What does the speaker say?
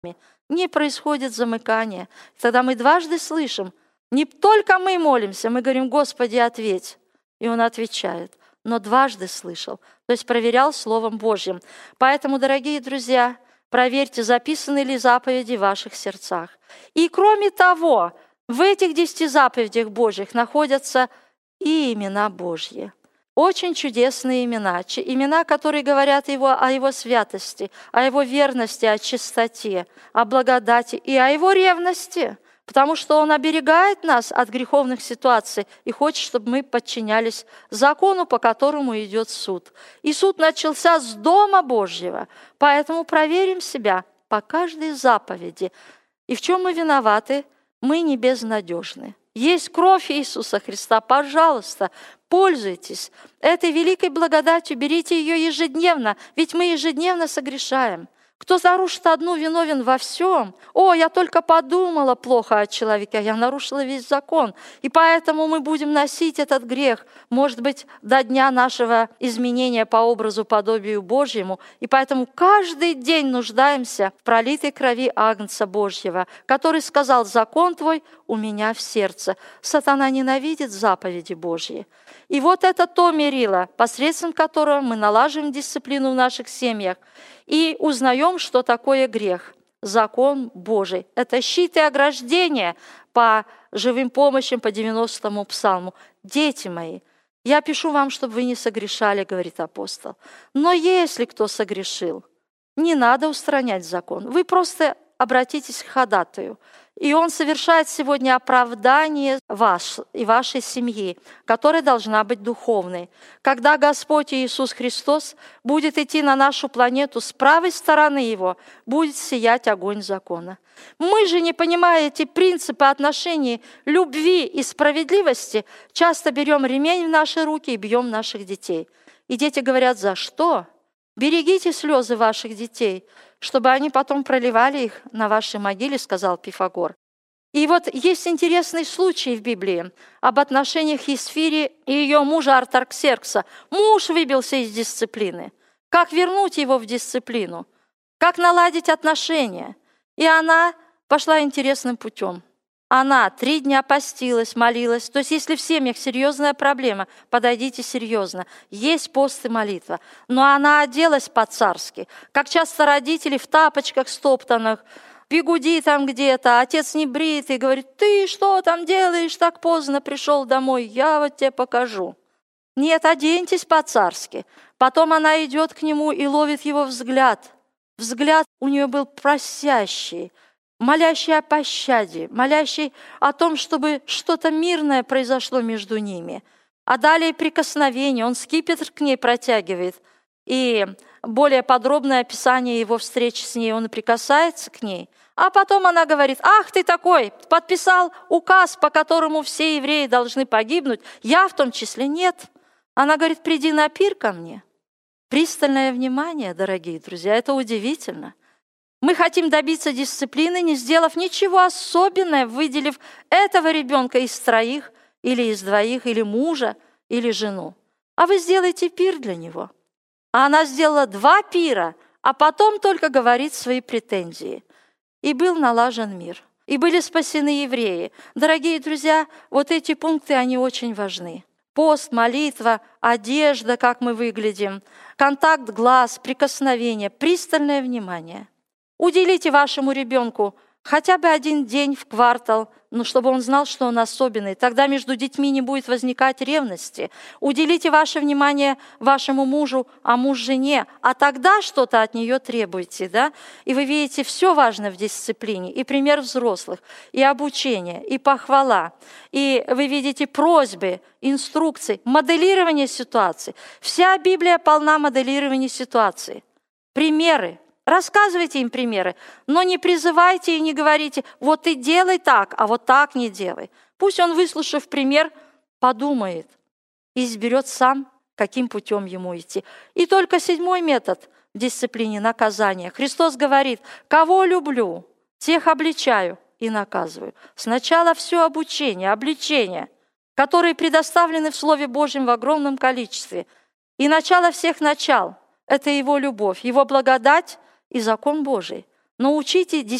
не происходит замыкания. Тогда мы дважды слышим, не только мы молимся, мы говорим: «Господи, ответь». И Он отвечает. Но дважды слышал, то есть проверял Словом Божьим. Поэтому, дорогие друзья, проверьте, записаны ли заповеди в ваших сердцах. И кроме того, в этих 10 заповедях Божьих находятся и имена Божьи. Очень чудесные имена, имена, которые говорят о Его святости, о Его верности, о чистоте, о благодати и о Его ревности, потому что Он оберегает нас от греховных ситуаций и хочет, чтобы мы подчинялись закону, по которому идет суд. И суд начался с Дома Божьего, поэтому проверим себя по каждой заповеди. И в чем мы виноваты? Мы не безнадежны. Есть кровь Иисуса Христа, пожалуйста, пользуйтесь этой великой благодатью, берите ее ежедневно, ведь мы ежедневно согрешаем. Кто нарушит одну, виновен во всем. О, я только подумала плохо о человеке, а я нарушила весь закон. И поэтому мы будем носить этот грех, может быть, до дня нашего изменения по образу, подобию Божьему. И поэтому каждый день нуждаемся в пролитой крови Агнца Божьего, который сказал: «Закон твой у меня в сердце». Сатана ненавидит заповеди Божьи. И вот это то мерило, посредством которого мы налаживаем дисциплину в наших семьях и узнаем, что такое грех. Закон Божий. Это щит и ограждение по живым помощям, по 90-му псалму. Дети мои, я пишу вам, чтобы вы не согрешали, говорит апостол. Но если кто согрешил, не надо устранять закон. Вы просто обратитесь к ходатаю. И он совершает сегодня оправдание ваш и вашей семьи, которая должна быть духовной. Когда Господь Иисус Христос будет идти на нашу планету, с правой стороны Его будет сиять огонь закона. Мы же, не понимая эти принципы отношений любви и справедливости, часто берем ремень в наши руки и бьем наших детей. И дети говорят: «За что?» Берегите слезы ваших детей, чтобы они потом проливали их на вашей могиле, сказал Пифагор. И вот есть интересный случай в Библии об отношениях Есфири и ее мужа Артаксеркса. Муж выбился из дисциплины. Как вернуть его в дисциплину? Как наладить отношения? И она пошла интересным путем. Она 3 дня постилась, молилась. То есть если в семьях серьезная проблема, подойдите серьезно. Есть пост и молитва. Но она оделась по-царски. Как часто родители в тапочках стоптанных, бигуди там где-то, отец не бритый, говорит: «Ты что там делаешь, так поздно пришел домой, я вот тебе покажу». Нет, оденьтесь по-царски. Потом она идет к нему и ловит его взгляд. Взгляд у нее был просящий, молящий о пощаде, молящий о том, чтобы что-то мирное произошло между ними. А далее прикосновение, он скипетр к ней протягивает. И более подробное описание его встречи с ней, он прикасается к ней. А потом она говорит: «Ах, ты такой, подписал указ, по которому все евреи должны погибнуть, я в том числе нет». Она говорит: «Приди на пир ко мне». Пристальное внимание, дорогие друзья, это удивительно. Мы хотим добиться дисциплины, не сделав ничего особенного, выделив этого ребенка из 3 или из 2, или мужа, или жену. А вы сделайте пир для него. А она сделала 2 пира, а потом только говорит свои претензии. И был налажен мир. И были спасены евреи. Дорогие друзья, вот эти пункты, они очень важны. Пост, молитва, одежда, как мы выглядим, контакт глаз, прикосновение, пристальное внимание. Уделите вашему ребенку хотя бы 1 день в квартал, чтобы он знал, что он особенный. Тогда между детьми не будет возникать ревности. Уделите ваше внимание вашему мужу, а муж жене, а тогда что-то от нее требуйте. Да? И вы видите, все важно в дисциплине. И пример взрослых, и обучение, и похвала. И вы видите просьбы, инструкции, моделирование ситуации. Вся Библия полна моделирования ситуации. Примеры. Рассказывайте им примеры, но не призывайте и не говорите: «Вот ты делай так, а вот так не делай». Пусть он, выслушав пример, подумает и изберет сам, каким путем ему идти. И только 7-й метод в дисциплине — наказания. Христос говорит: «Кого люблю, тех обличаю и наказываю». Сначала все обучение, обличение, которые предоставлены в Слове Божьем в огромном количестве. И начало всех начал — это Его любовь, Его благодать и закон Божий. но учите